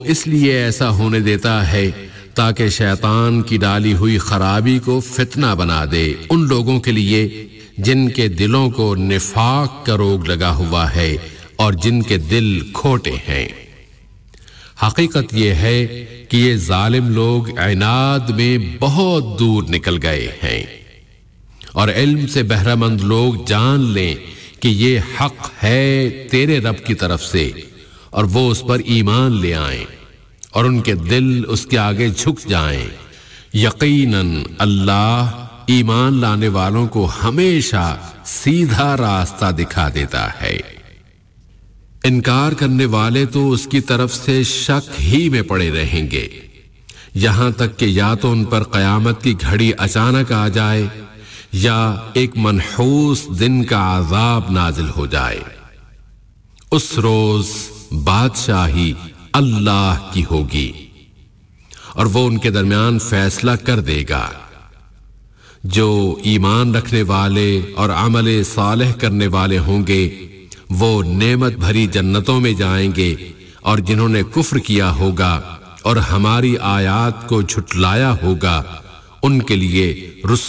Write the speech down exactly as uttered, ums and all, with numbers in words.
اس لیے ایسا ہونے دیتا ہے تاکہ شیطان کی ڈالی ہوئی خرابی کو فتنہ بنا دے ان لوگوں کے لیے جن کے دلوں کو نفاق کا روگ لگا ہوا ہے اور جن کے دل کھوٹے ہیں۔ حقیقت یہ ہے کہ یہ ظالم لوگ عناد میں بہت دور نکل گئے ہیں، اور علم سے بہرہ مند لوگ جان لیں کہ یہ حق ہے تیرے رب کی طرف سے، اور وہ اس پر ایمان لے آئیں اور ان کے دل اس کے آگے جھک جائیں۔ یقیناً اللہ ایمان لانے والوں کو ہمیشہ سیدھا راستہ دکھا دیتا ہے۔ انکار کرنے والے تو اس کی طرف سے شک ہی میں پڑے رہیں گے یہاں تک کہ یا تو ان پر قیامت کی گھڑی اچانک آ جائے یا ایک منحوس دن کا عذاب نازل ہو جائے۔ اس روز بادشاہی اللہ کی ہوگی اور وہ ان کے درمیان فیصلہ کر دے گا۔ جو ایمان رکھنے والے اور عمل صالح کرنے والے ہوں گے وہ نعمت بھری جنتوں میں جائیں گے، اور جنہوں نے کفر کیا ہوگا اور ہماری آیات کو جھٹلایا ہوگا ان کے لیے رسوا